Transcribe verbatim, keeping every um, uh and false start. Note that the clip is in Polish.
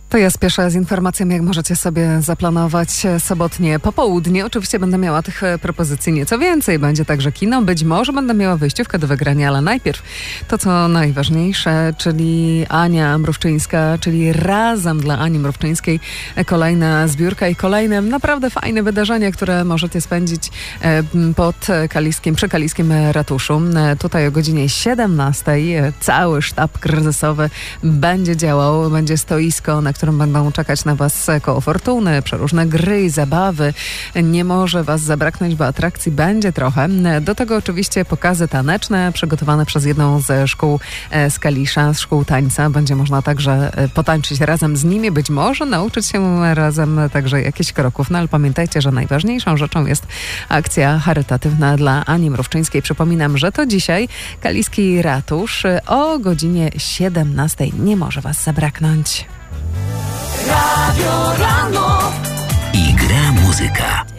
To ja spieszę z informacją, jak możecie sobie zaplanować sobotnie popołudnie. Oczywiście będę miała tych propozycji nieco więcej. Będzie także kino. Być może będę miała wyjściówkę do wygrania, ale najpierw to, co najważniejsze, czyli Ania Mrówczyńska, czyli Razem dla Ani Mrówczyńskiej. Kolejna zbiórka i kolejne naprawdę fajne wydarzenia, które możecie spędzić pod Kaliskiem, przy Kaliskim Ratuszu. Tutaj o godzinie siedemnastej cały sztab kryzysowy będzie działał. Będzie stoisko, na którym będą czekać na Was koło fortuny, przeróżne gry i zabawy. Nie może Was zabraknąć, bo atrakcji będzie trochę. Do tego oczywiście pokazy taneczne przygotowane przez jedną ze szkół z Kalisza, z szkół tańca. Będzie można także potańczyć razem z nimi, być może nauczyć się razem także jakichś kroków. No ale pamiętajcie, że najważniejszą rzeczą jest akcja charytatywna dla Ani Mrówczyńskiej. Przypominam, że to dzisiaj Kaliski Ratusz o godzinie siedemnastej. Nie może Was zabraknąć. Radio Rano. I gra muzyka.